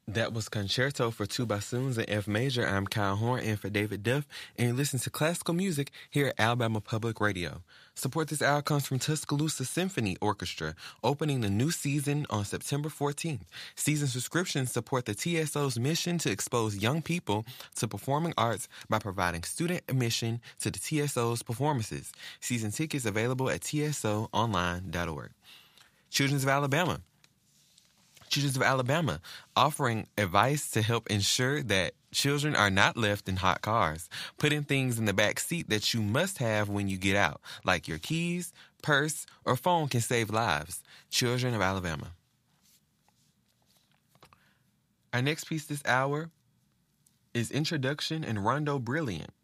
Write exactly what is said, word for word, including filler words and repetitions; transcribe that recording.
That was Concerto for Two Bassoons in F Major. I'm Kyle Horn in for David Duff, and you listen to classical music here at Alabama Public Radio. Support this hour comes from Tuscaloosa Symphony Orchestra, opening the new season on September fourteenth. Season subscriptions support the T S O's mission to expose young people to performing arts by providing student admission to the T S O's performances. Season tickets available at T S O online dot org. Children's of Alabama. Children's of Alabama, offering advice to help ensure that children are not left in hot cars, putting things in the back seat that you must have when you get out, like your keys, purse, or phone can save lives. Children of Alabama. Our next piece this hour is Introduction in Rondo Brilliant